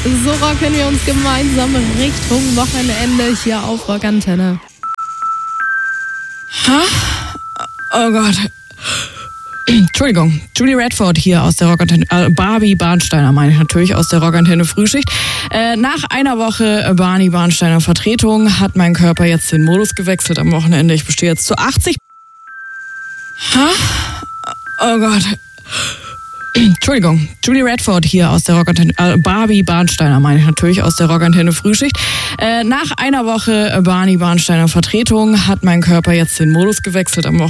So rocken wir uns gemeinsam Richtung Wochenende hier auf Rockantenne. Oh Gott. Entschuldigung, Julie Redford hier aus der Rockantenne, Barbie Barnsteiner meine ich natürlich, aus der Rockantenne Frühschicht. Nach einer Woche Barney Barnsteiner Vertretung hat mein Körper jetzt den Modus gewechselt am Wochenende. Ich bestehe jetzt zu 80. Oh Gott. Entschuldigung, Julie Redford hier aus der Rockantenne, Barbie Barnsteiner meine ich natürlich, aus der Rockantenne Frühschicht. Nach einer Woche Barney Barnsteiner Vertretung hat mein Körper jetzt den Modus gewechselt am Wochenende.